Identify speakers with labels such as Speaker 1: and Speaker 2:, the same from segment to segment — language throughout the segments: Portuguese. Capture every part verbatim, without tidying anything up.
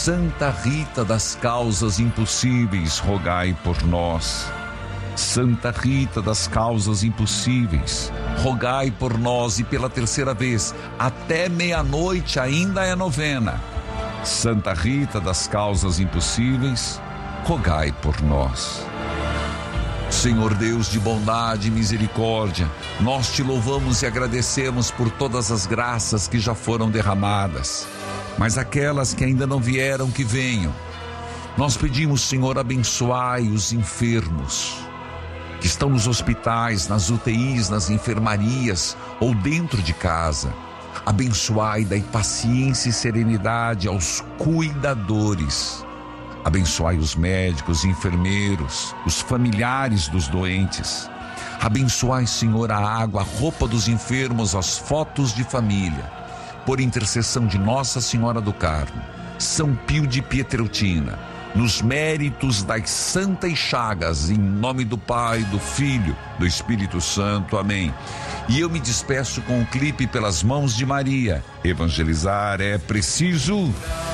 Speaker 1: Santa Rita das Causas Impossíveis, rogai por nós. Santa Rita das Causas Impossíveis, rogai por nós. E pela terceira vez, até meia-noite ainda é novena. Santa Rita das Causas Impossíveis, rogai por nós. Senhor Deus de bondade e misericórdia, nós te louvamos e agradecemos por todas as graças que já foram derramadas, mas aquelas que ainda não vieram, que venham. Nós pedimos, Senhor, abençoai os enfermos que estão nos hospitais, nas U T Is, nas enfermarias ou dentro de casa. Abençoai, dai paciência e serenidade aos cuidadores. Abençoai os médicos, enfermeiros, os familiares dos doentes. Abençoai, Senhor, a água, a roupa dos enfermos, as fotos de família. Por intercessão de Nossa Senhora do Carmo, São Pio de Pietreutina, nos méritos das santas chagas, em nome do Pai, do Filho, do Espírito Santo. Amém. E eu me despeço com o clipe Pelas Mãos de Maria. Evangelizar é preciso.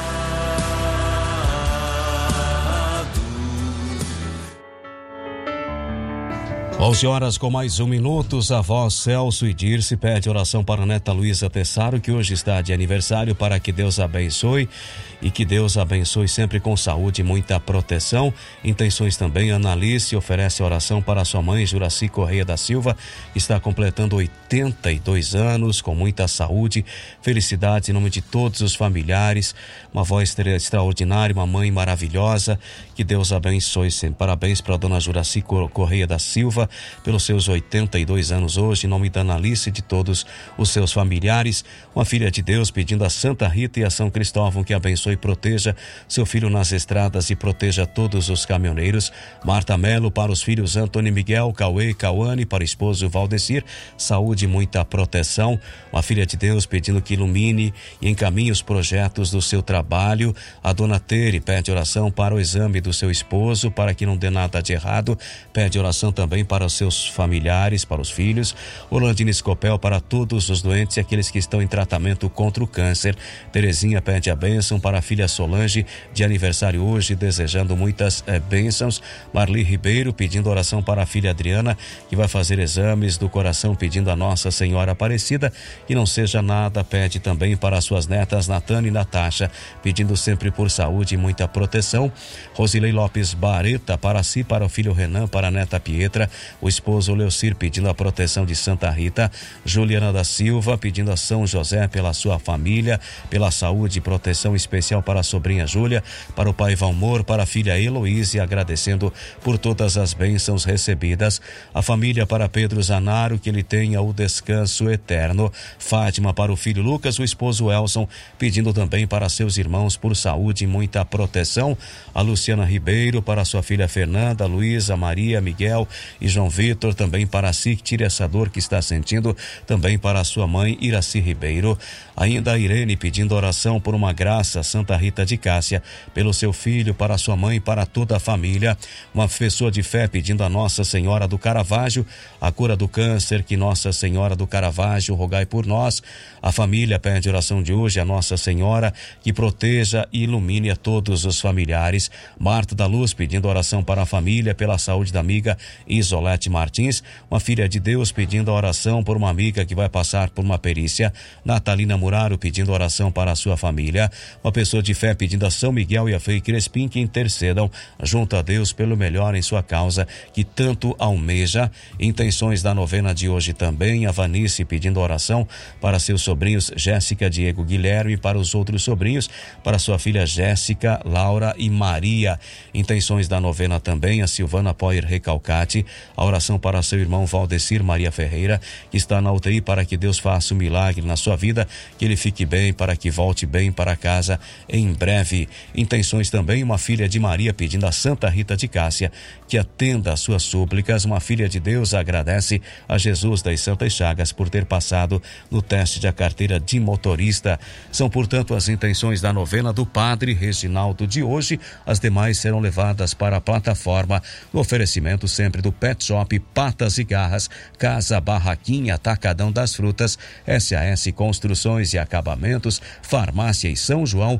Speaker 2: onze horas com mais um minuto, a avó Celso e Dirce pede oração para a neta Luísa Tessaro, que hoje está de aniversário, para que Deus abençoe e que Deus abençoe sempre com saúde e muita proteção. Intenções também, Ana Alice oferece oração para sua mãe Juraci Correia da Silva, que está completando oitenta e dois anos, com muita saúde, felicidades em nome de todos os familiares, uma avó extraordinária, uma mãe maravilhosa, que Deus abençoe sempre. Parabéns para a dona Juraci Correia da Silva, pelos seus oitenta e dois anos hoje, em nome da Analice e de todos os seus familiares. Uma filha de Deus pedindo a Santa Rita e a São Cristóvão que abençoe e proteja seu filho nas estradas e proteja todos os caminhoneiros. Marta Melo para os filhos Antônio e Miguel, Cauê e Cauane, para o esposo Valdecir, saúde e muita proteção. Uma filha de Deus pedindo que ilumine e encaminhe os projetos do seu trabalho. A dona Tere pede oração para o exame do seu esposo, para que não dê nada de errado. Pede oração também para os seus familiares, para os filhos. Orlandina Escopel para todos os doentes e aqueles que estão em tratamento contra o câncer. Terezinha pede a bênção para a filha Solange, de aniversário hoje, desejando muitas eh, bênçãos. Marli Ribeiro pedindo oração para a filha Adriana, que vai fazer exames do coração, pedindo a Nossa Senhora Aparecida que não seja nada. Pede também para as suas netas Natana e Natasha, pedindo sempre por saúde e muita proteção. Rosilei Lopes Bareta para si, para o filho Renan, para a neta Pietra, o esposo Leocir pedindo a proteção de Santa Rita. Juliana da Silva pedindo a São José pela sua família, pela saúde e proteção especial para a sobrinha Júlia, para o pai Valmor, para a filha Heloíse, agradecendo por todas as bênçãos recebidas. A família para Pedro Zanaro, que ele tenha o descanso eterno. Fátima para o filho Lucas, o esposo Elson, pedindo também para seus irmãos por saúde e muita proteção. A Luciana Ribeiro para sua filha Fernanda, Luísa, Maria, Miguel e João Vitor, também para si, que tire essa dor que está sentindo, também para a sua mãe Iraci Ribeiro. Ainda a Irene pedindo oração por uma graça, Santa Rita de Cássia, pelo seu filho, para sua mãe e para toda a família. Uma pessoa de fé pedindo a Nossa Senhora do Caravaggio a cura do câncer, que Nossa Senhora do Caravaggio rogai por nós. A família pede oração de hoje a Nossa Senhora, que proteja e ilumine a todos os familiares. Marta da Luz pedindo oração para a família, pela saúde da amiga Isolete Martins. Uma filha de Deus pedindo a oração por uma amiga que vai passar por uma perícia. Natalina Muraro pedindo oração para a sua família. Uma pessoa de fé pedindo a São Miguel e a Frei Crespim que intercedam junto a Deus pelo melhor em sua causa, que tanto almeja. Intenções da novena de hoje também, a Vanice pedindo oração para seus sobrinhos Jéssica, Diego, Guilherme, para os outros sobrinhos, para sua filha Jéssica, Laura e Maria. Intenções da novena também, a Silvana Poyer Recalcati, a oração para seu irmão Valdecir Maria Ferreira, que está na U T I, para que Deus faça um milagre na sua vida, que ele fique bem, para que volte bem para casa em breve. Intenções também, uma filha de Maria pedindo a Santa Rita de Cássia que atenda às suas súplicas. Uma filha de Deus agradece a Jesus das Santas Chagas por ter passado no teste da carteira de motorista. São, portanto, as intenções da novena do Padre Reginaldo de hoje. As demais serão levadas para a plataforma, no oferecimento sempre do Pet Shop Patas e Garras, Casa Barraquinha, Atacadão das Frutas, S A S Construções e Acabamentos, Farmácia e São João,